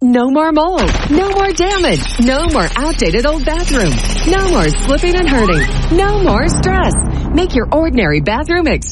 No more mold. No more damage. No more outdated old bathroom. No more slipping and hurting. No more stress. Make your ordinary bathroom